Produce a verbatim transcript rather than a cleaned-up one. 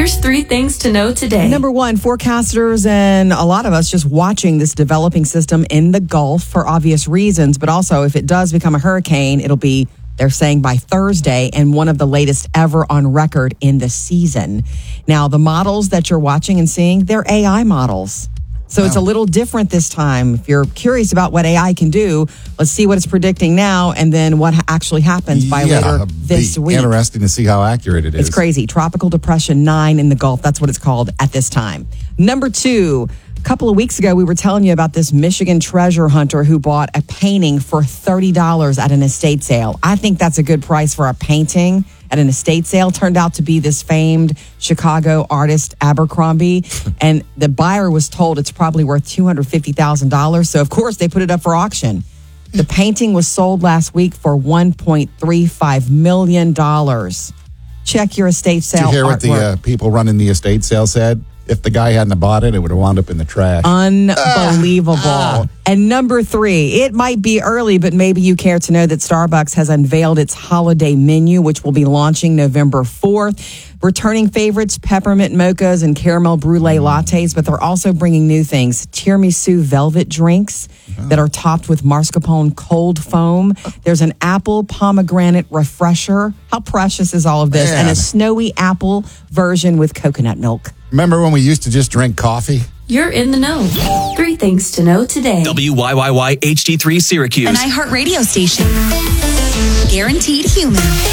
Here's three things to know today. Number one, forecasters and a lot of us just watching this developing system in the Gulf for obvious reasons. But also, if it does become a hurricane, it'll be, they're saying, by Thursday, and one of the latest ever on record in the season. Now, the models that you're watching and seeing, they're A I models. So wow. It's a little different this time. If you're curious about what A I can do, let's see what it's predicting now and then what actually happens by yeah, later this week. Interesting to see how accurate it is. It's crazy. Tropical Depression nine in the Gulf. That's what it's called at this time. Number two, a couple of weeks ago, we were telling you about this Michigan treasure hunter who bought a painting for thirty dollars at an estate sale. I think that's a good price for a painting at an estate sale. Turned out to be this famed Chicago artist Abercrombie, and the buyer was told it's probably worth two hundred fifty thousand dollars. So, of course, they put it up for auction. The painting was sold last week for one point three five million dollars. Check your estate sale. Did you hear what artwork. the uh, people running the estate sale said? If the guy hadn't bought it, it would have wound up in the trash. Unbelievable. Ah, ah. And number three, it might be early, but maybe you care to know that Starbucks has unveiled its holiday menu, which will be launching November fourth. Returning favorites, peppermint mochas and caramel brulee lattes, but they're also bringing new things. Tiramisu velvet drinks oh. that are topped with mascarpone cold foam. There's an apple pomegranate refresher. How precious is all of this? Man. And a snowy apple version with coconut milk. Remember when we used to just drink coffee? You're in the know. Three things to know today. W Y Y Y H D three Syracuse. An iHeartRadio station. Guaranteed human.